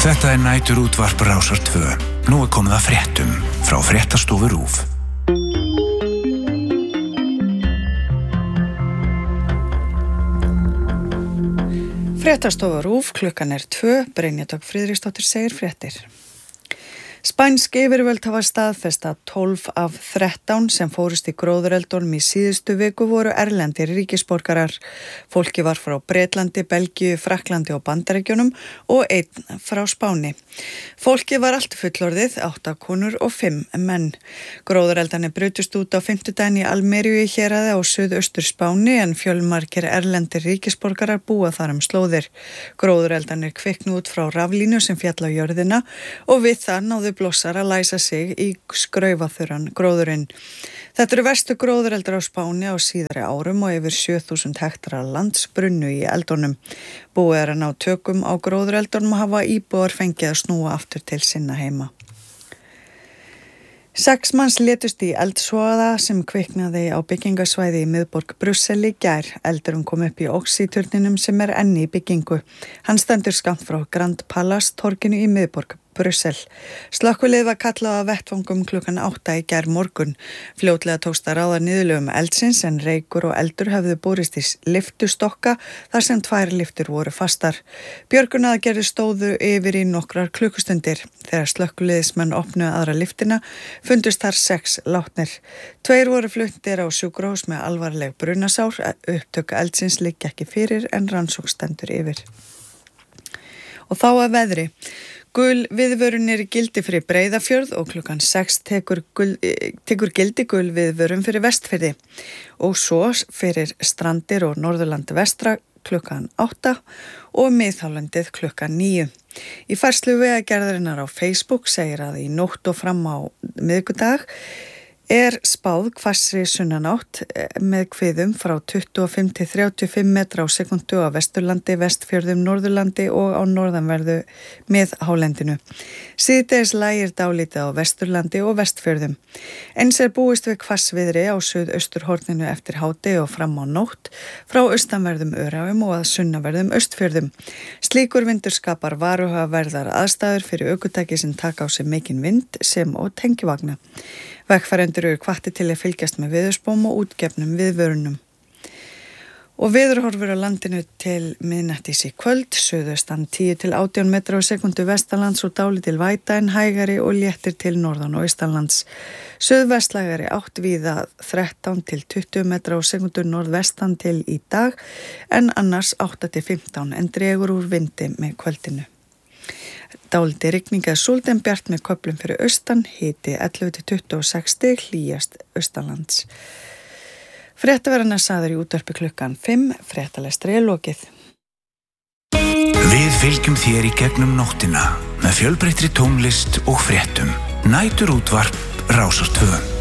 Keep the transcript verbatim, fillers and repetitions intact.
Þetta er nætur útvarp Rásar tvö. Nú er komið að fréttum frá Fréttastofu RÚV. Fréttastofa RÚV, klukkan er tvö, Brynja Dögg Friðriksdóttir segir fréttir. Spænsk yfirvöld hafa staðfest að tólf af þrettán sem fórust í gróðureldunum í síðustu viku voru erlendir ríkisborgarar. Fólki var frá Bretlandi, Belgíu, Frakklandi og Bandaríkjunum og einn frá Spáni. Fólki var allt fullorðið, átta konur og fimm menn. Gróðureldarnir brutust út á fimmtudaginn í Almeríu í héraði á suðaustur Spáni en fjölmargir erlendir ríkisborgarar búa þar um slóðir. Gróðureldarnir kviknu út frá raflínu sem féll á jörðina og við það náðu blossar að læsa sig í skraufaþurran gróðurinn. Þetta eru verstu gróðureldar á Spáni á síðari árum og yfir sjö þúsund hektara lands brunnu í eldunum. Búið er að ná tökum á gróðureldunum og hafa íbúar fengið að snúa aftur til sinna heima. Sex manns létust í eldsvoða sem kviknaði á byggingasvæði í miðborg Brussel í gær. Eldurinn kom upp í Oxy-turninum sem er enn í byggingu. Hann stendur skammt frá Grand Palace torginu í miðborg Brussel. Slökkvilið var kallað að vettvangum klukkan átta í gær morgun. Fljótlega tókst að ráða niðurlögum eldsins en reykur og eldur hefðu borist í lyftustokka þar sem tvær lyftur voru fastar. Björgunaraðgerðir stóðu yfir í nokkrar klukkustundir. Þegar slökkviliðsmenn opnuðu aðra lyftina fundust þar sex látnir. Tveir voru fluttir á sjúkrahús með alvarleg brunasár. Upptök eldsins liggja ekki fyrir en rannsókn stendur yfir. Og þá að veðri. Gul viðvörun er í gildi fyrir Breiðafjörð og klukkan sex tekur, gul, tekur gildi gul viðvörun fyrir Vestfirði og svo fyrir Strandir og Norðurlandi vestra klukkan átta og miðhálendið klukkan níu. Í færslu vegagerðarinnar á Facebook segir að í nótt og fram á miðvikudag er spáð hvassri sunnanátt með hviðum frá tuttugu og fimm til þrjátíu og fimm metra á sekundu á Vesturlandi, Vestfjörðum, Norðurlandi og á norðanverðu miðhálendinu. Síðdegis lægir dálítið á Vesturlandi og Vestfjörðum. Eins er búist við hvassviðri á suðausturhorninu eftir hádegi og fram á nótt frá austanverðum Öræfum og að sunnanverðum Austfjörðum. Slíkur vindur skapar varhugaverðar aðstæður fyrir ökutæki sem taka á sig mikinn vind sem og tengivagna. Vegfarendur eru hvattir til að fylgjast með veðurspám og útgefnum viðvörunum. Og veðurhorfur á landinu til miðnættis í kvöld, suðaustan tíu til átján metra á sekundu vestanlands og dálítil væta en hægari og léttir til norðan og austanlands. Suðvestlægari átt víða þrettán til tuttugu metra á sekundu norðvestan til í dag en annars átta til fimmtán en dregur úr vindi með kvöldinu. Dálítið rigning eða súld en bjart með köflum fyrir austan, hiti ellefu til tuttugu og sex stig, hlýjast austanlands. Fréttaverðarnar sagður í útvarpi klukkan fimm, fréttalestri er lokið. Við fylgjum þér í gegnum nóttina með fjölbreyttri tónlist og fréttum. Nætur útvarp Rásar tvö.